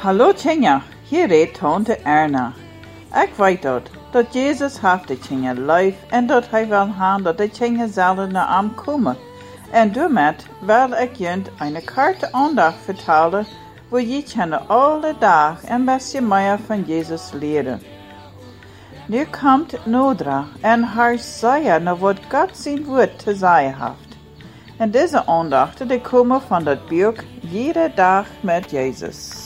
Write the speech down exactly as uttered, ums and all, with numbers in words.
Hallo Tjenja, hier redt tante Erna. Ik weet dat, dat Jezus heeft de Tjenja lief en dat hij wil gaan dat de Tjenja zullen naar hem komen. En daarmee wil ik jullie een korte aandacht vertellen, waar je kunnen alle dagen een beetje meer van Jezus leren. Nu komt Nodra en haar zeggen naar wat God zijn woord te zeggen heeft. En deze aandachten die komen van dat boek Iedere Dag met Jezus.